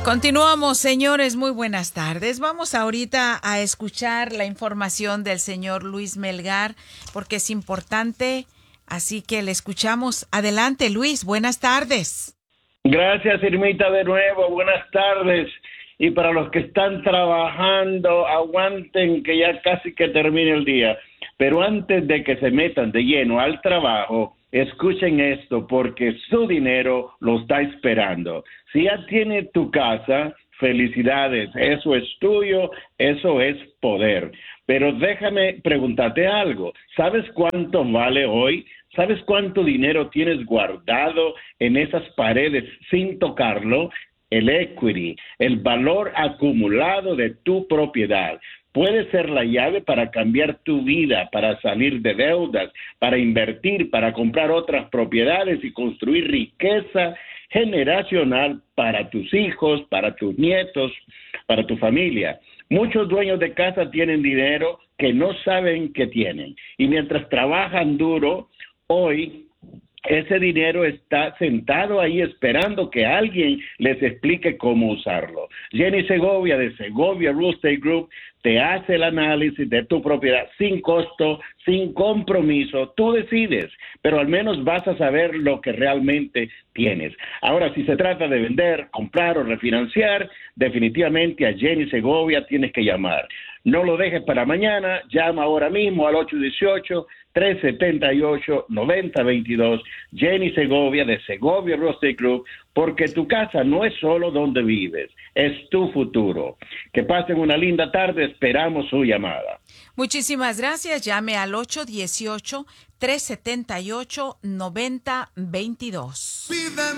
Continuamos, señores, muy buenas tardes. Vamos ahorita a escuchar la información del señor Luis Melgar, porque es importante, así que le escuchamos. Adelante, Luis, buenas tardes. Gracias, Irmita, de nuevo, buenas tardes. Y para los que están trabajando, aguanten que ya casi que termine el día. Pero antes de que se metan de lleno al trabajo, escuchen esto, porque su dinero lo está esperando. Si ya tiene tu casa, felicidades, eso es tuyo, eso es poder. Pero déjame preguntarte algo, ¿sabes cuánto vale hoy? ¿Sabes cuánto dinero tienes guardado en esas paredes sin tocarlo? El equity, el valor acumulado de tu propiedad. Puede ser la llave para cambiar tu vida, para salir de deudas, para invertir, para comprar otras propiedades y construir riqueza generacional para tus hijos, para tus nietos, para tu familia. Muchos dueños de casa tienen dinero que no saben que tienen. Y mientras trabajan duro, hoy ese dinero está sentado ahí esperando que alguien les explique cómo usarlo. Jenny Segovia de Segovia Real Estate Group te hace el análisis de tu propiedad sin costo, sin compromiso. Tú decides, pero al menos vas a saber lo que realmente tienes. Ahora, si se trata de vender, comprar o refinanciar, definitivamente a Jenny Segovia tienes que llamar. No lo dejes para mañana, llama ahora mismo al 818-378-9022, Jenny Segovia de Segovia Real Estate Group, porque tu casa no es solo donde vives, es tu futuro. Que pasen una linda tarde, esperamos su llamada. Muchísimas gracias, llame al 818-378-9022.